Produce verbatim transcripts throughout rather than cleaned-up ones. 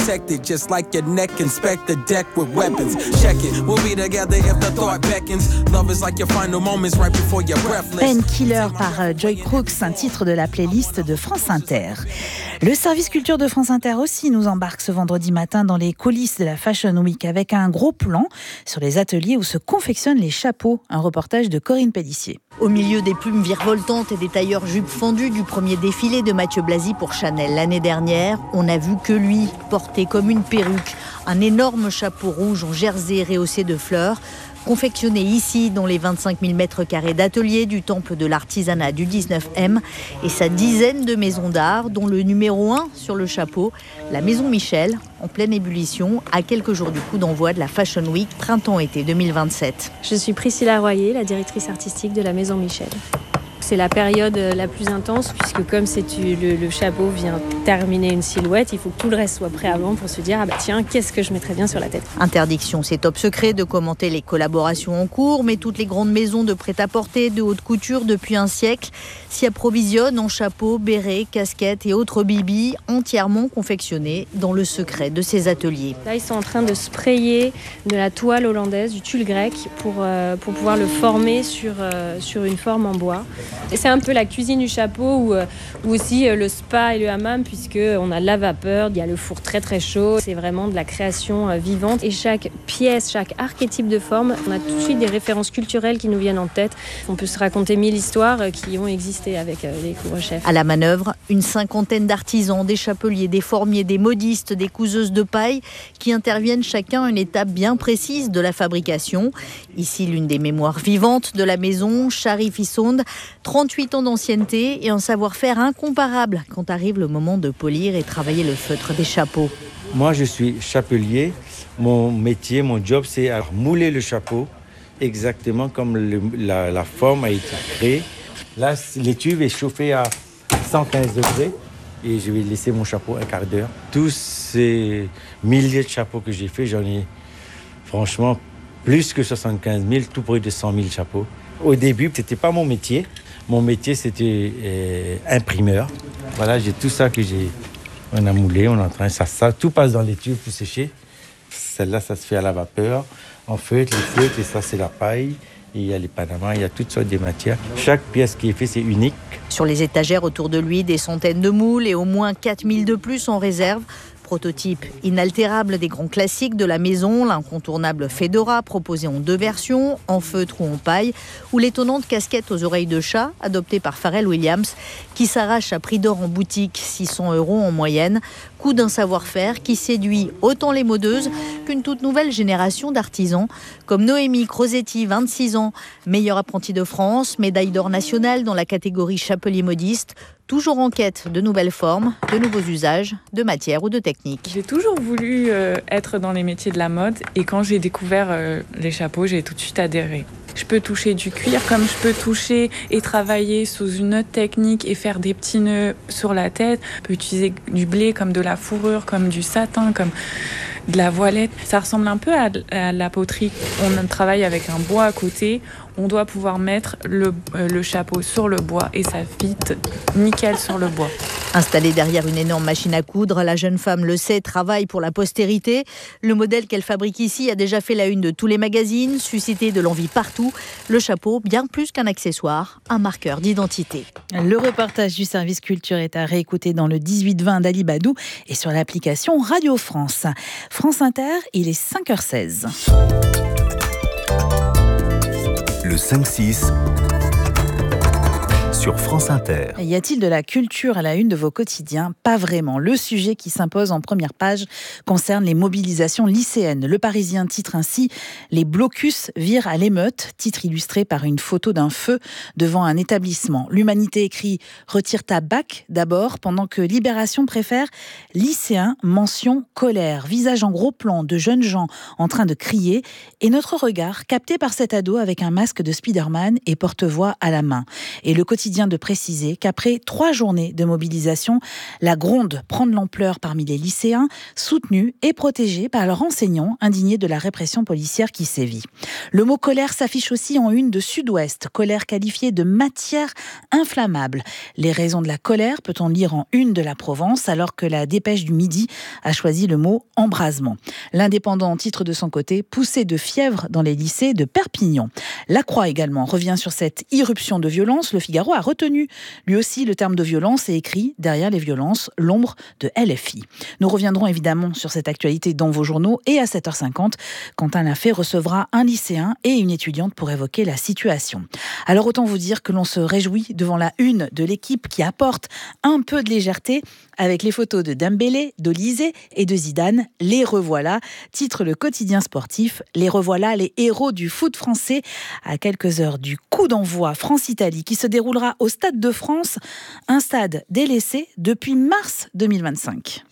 Just like your neck, inspect the deck with weapons. Check it, we'll be together if the thought beckons. Love is like your final moments right before you're breathless. Painkiller par Joy Crooks, un titre de la playlist de France Inter. Le service culture de France Inter aussi nous embarque ce vendredi matin dans les coulisses de la Fashion Week avec un gros plan sur les ateliers où se confectionnent les chapeaux. Un reportage de Corinne Pélissier. Au milieu des plumes virevoltantes et des tailleurs jupes fendues du premier défilé de Mathieu Blasi pour Chanel l'année dernière, on n'a vu que lui, porté comme une perruque, un énorme chapeau rouge en jersey rehaussé de fleurs, confectionné ici dans les vingt-cinq mille mètres carrés d'atelier du temple de l'artisanat du dix-neuf M et sa dizaine de maisons d'art, dont le numéro un sur le chapeau, la Maison Michel, en pleine ébullition, à quelques jours du coup d'envoi de la Fashion Week printemps-été deux mille vingt-sept. Je suis Priscilla Royer, la directrice artistique de la Maison Michel. C'est la période la plus intense puisque comme c'est le, le chapeau vient terminer une silhouette, il faut que tout le reste soit prêt avant pour se dire ah bah tiens, qu'est-ce que je mettrais bien sur la tête. Interdiction, c'est top secret de commenter les collaborations en cours, mais toutes les grandes maisons de prêt-à-porter, de haute couture depuis un siècle s'y approvisionnent en chapeaux, bérets, casquettes et autres bibis entièrement confectionnés dans le secret de ces ateliers. Là, ils sont en train de sprayer de la toile hollandaise, du tulle grec pour, euh, pour pouvoir le former sur, euh, sur une forme en bois. Et c'est un peu la cuisine du chapeau ou, ou aussi le spa et le hammam puisqu'on a la vapeur, il y a le four très très chaud. C'est vraiment de la création vivante et chaque pièce, chaque archétype de forme, on a tout de suite des références culturelles qui nous viennent en tête. On peut se raconter mille histoires qui ont existé avec les couvre-chefs. À la manœuvre, une cinquantaine d'artisans, des chapeliers, des formiers, des modistes, des couseuses de paille qui interviennent chacun à une étape bien précise de la fabrication. Ici, l'une des mémoires vivantes de la maison, Sharif Issonde, trente-huit ans d'ancienneté et un savoir-faire incomparable quand arrive le moment de polir et travailler le feutre des chapeaux. Moi, je suis chapelier. Mon métier, mon job, c'est à mouler le chapeau exactement comme le, la, la forme a été créée. Là, l'étube est chauffée à cent quinze degrés et je vais laisser mon chapeau un quart d'heure. Tous ces milliers de chapeaux que j'ai fait, j'en ai franchement plus que soixante-quinze mille, tout près de cent mille chapeaux. Au début, ce n'était pas mon métier. Mon métier, c'était euh, imprimeur. Voilà, j'ai tout ça que j'ai... On a moulé, on est en train... Ça, ça, tout passe dans les tubes pour sécher. Celle-là, ça se fait à la vapeur, en feutre, les feutres, et ça, c'est la paille. Et il y a les panamas, il y a toutes sortes de matières. Chaque pièce qui est faite, c'est unique. Sur les étagères autour de lui, des centaines de moules et au moins quatre mille de plus en réserve. Prototype inaltérable des grands classiques de la maison, l'incontournable Fedora proposé en deux versions, en feutre ou en paille, ou l'étonnante casquette aux oreilles de chat adoptée par Pharrell Williams qui s'arrache à prix d'or en boutique, six cents euros en moyenne. Coût d'un savoir-faire qui séduit autant les modeuses qu'une toute nouvelle génération d'artisans comme Noémie Crosetti, vingt-six ans, meilleure apprentie de France, médaille d'or nationale dans la catégorie chapelier modiste, toujours en quête de nouvelles formes, de nouveaux usages, de matières ou de techniques. J'ai toujours voulu euh, être dans les métiers de la mode et quand j'ai découvert euh, les chapeaux, j'ai tout de suite adhéré. Je peux toucher du cuir comme je peux toucher et travailler sous une autre technique et faire des petits nœuds sur la tête. Je peux utiliser du blé comme de la fourrure, comme du satin, comme de la voilette. Ça ressemble un peu à, à la poterie. On travaille avec un bois à côté. On doit pouvoir mettre le, euh, le chapeau sur le bois et ça fit nickel sur le bois. Installée derrière une énorme machine à coudre, la jeune femme le sait, travaille pour la postérité. Le modèle qu'elle fabrique ici a déjà fait la une de tous les magazines, suscité de l'envie partout. Le chapeau, bien plus qu'un accessoire, un marqueur d'identité. Le reportage du service culture est à réécouter dans le dix-huit vingt d'Ali Badou et sur l'application Radio France. France Inter, il est cinq heures seize. Le cinq six sur France Inter. Y a-t-il de la culture à la une de vos quotidiens ? Pas vraiment. Le sujet qui s'impose en première page concerne les mobilisations lycéennes. Le Parisien titre ainsi « Les blocus virent à l'émeute », titre illustré par une photo d'un feu devant un établissement. L'Humanité écrit « Retire ta bac d'abord », pendant que Libération préfère « Lycéens, mention colère », visage en gros plan de jeunes gens en train de crier, et notre regard capté par cet ado avec un masque de Spider-Man et porte-voix à la main. Et le quotidien quotidien de préciser qu'après trois journées de mobilisation, la gronde prend de l'ampleur parmi les lycéens, soutenus et protégés par leurs enseignants, indignés de la répression policière qui sévit. Le mot colère s'affiche aussi en une de Sud-Ouest, colère qualifiée de matière inflammable. Les raisons de la colère peut-on lire en une de la Provence, alors que la Dépêche du Midi a choisi le mot embrasement. L'Indépendant titre de son côté « Poussée de fièvre dans les lycées de Perpignan ». La Croix également revient sur cette irruption de violence. Le Figaro a retenu lui aussi le terme de violence et écrit « Derrière les violences, l'ombre de L F I ». Nous reviendrons évidemment sur cette actualité dans vos journaux et à sept heures cinquante, Quentin Lafay recevra un lycéen et une étudiante pour évoquer la situation. Alors autant vous dire que l'on se réjouit devant la une de l'équipe qui apporte un peu de légèreté avec les photos de Dembélé, d'Olise et de Zidane. Les revoilà, titre le quotidien sportif. Les revoilà, les héros du foot français, à quelques heures du coup d'envoi France-Italie qui se déroulera au Stade de France, un stade délaissé depuis mars deux mille vingt-cinq.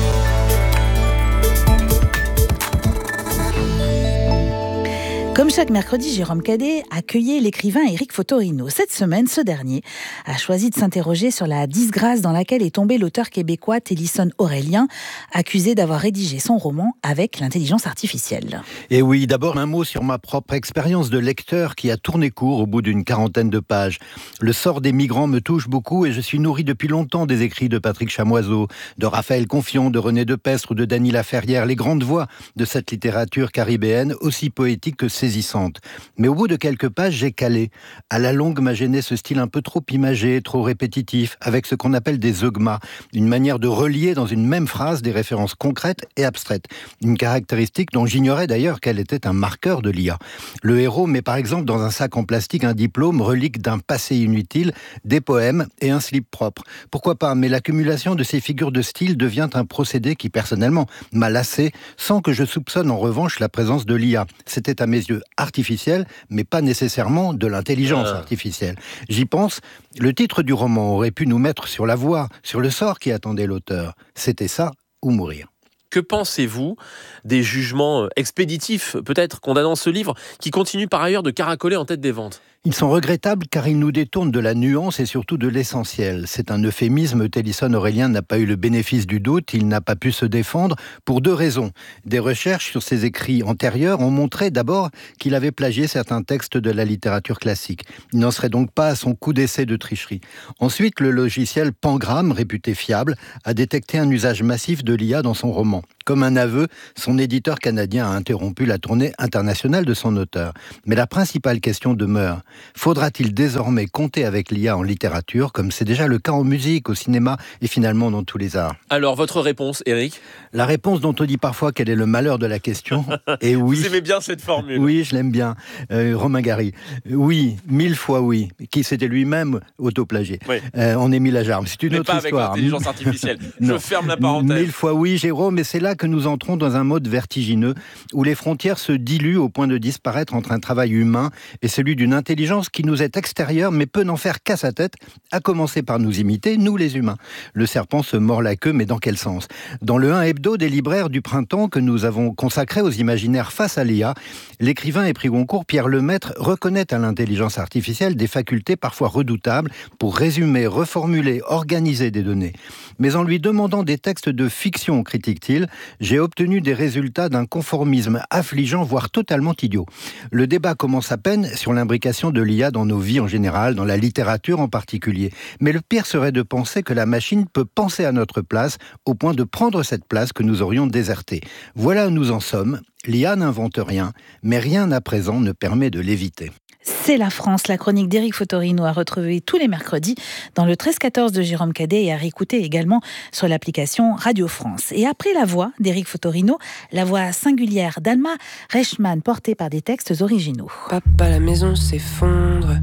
Comme chaque mercredi, Jérôme Cadet accueillait l'écrivain Éric Fotorino. Cette semaine, ce dernier a choisi de s'interroger sur la disgrâce dans laquelle est tombé l'auteur québécois Télisson Aurélien, accusé d'avoir rédigé son roman avec l'intelligence artificielle. Et oui, d'abord un mot sur ma propre expérience de lecteur qui a tourné court au bout d'une quarantaine de pages. Le sort des migrants me touche beaucoup et je suis nourri depuis longtemps des écrits de Patrick Chamoiseau, de Raphaël Confion, de René Depestre ou de Dany Laferrière, les grandes voix de cette littérature caribéenne, aussi poétique que saisissante. Mais au bout de quelques pages, j'ai calé. À la longue m'a gêné ce style un peu trop imagé, trop répétitif, avec ce qu'on appelle des eugmas, une manière de relier dans une même phrase des références concrètes et abstraites. Une caractéristique dont j'ignorais d'ailleurs qu'elle était un marqueur de l'I A. Le héros met par exemple dans un sac en plastique un diplôme, relique d'un passé inutile, des poèmes et un slip propre. Pourquoi pas, mais l'accumulation de ces figures de style devient un procédé qui personnellement m'a lassé, sans que je soupçonne en revanche la présence de l'I A. C'était à mes yeux artificiel, mais pas nécessairement de l'intelligence ah. artificielle. J'y pense, le titre du roman aurait pu nous mettre sur la voie, sur le sort qui attendait l'auteur. C'était ça ou mourir. Que pensez-vous des jugements expéditifs, peut-être, condamnant ce livre, qui continue par ailleurs de caracoler en tête des ventes ? Ils sont regrettables car ils nous détournent de la nuance et surtout de l'essentiel. C'est un euphémisme, Télisson Aurélien n'a pas eu le bénéfice du doute, il n'a pas pu se défendre pour deux raisons. Des recherches sur ses écrits antérieurs ont montré d'abord qu'il avait plagié certains textes de la littérature classique. Il n'en serait donc pas à son coup d'essai de tricherie. Ensuite, le logiciel Pangram, réputé fiable, a détecté un usage massif de l'I A dans son roman. Comme un aveu, son éditeur canadien a interrompu la tournée internationale de son auteur. Mais la principale question demeure. Faudra-t-il désormais compter avec l'I A en littérature, comme c'est déjà le cas en musique, au cinéma et finalement dans tous les arts ? Alors, votre réponse, Éric ? La réponse dont on dit parfois quel est le malheur de la question est oui. Vous aimez bien cette formule ? Oui, je l'aime bien. Euh, Romain Gary. Oui, mille fois oui. Qui s'était lui-même autoplagié. Oui. Euh, on Émile Ajar. C'est une Mais autre pas histoire. avec l'intelligence artificielle. Je ferme la parenthèse. Mille fois oui, Jérôme, et c'est là que nous entrons dans un mode vertigineux où les frontières se diluent au point de disparaître entre un travail humain et celui d'une intelligence qui nous est extérieure mais peut n'en faire qu'à sa tête, à commencer par nous imiter, nous les humains. Le serpent se mord la queue, mais dans quel sens ? Dans le un hebdo des libraires du printemps que nous avons consacré aux imaginaires face à l'I A, l'écrivain et prix Goncourt Pierre Lemaître reconnaît à l'intelligence artificielle des facultés parfois redoutables pour résumer, reformuler, organiser des données. Mais en lui demandant des textes de fiction, critique-t-il, j'ai obtenu des résultats d'un conformisme affligeant, voire totalement idiot. Le débat commence à peine sur l'imbrication de l'I A dans nos vies en général, dans la littérature en particulier. Mais le pire serait de penser que la machine peut penser à notre place, au point de prendre cette place que nous aurions désertée. Voilà où nous en sommes. L'I A n'invente rien, mais rien à présent ne permet de l'éviter. C'est la France, la chronique d'Éric Fotorino à retrouver tous les mercredis dans le treize quatorze de Jérôme Cadet et à réécouter également sur l'application Radio France. Et après la voix d'Éric Fotorino, la voix singulière d'Alma Reichmann portée par des textes originaux. Papa, la maison s'effondre,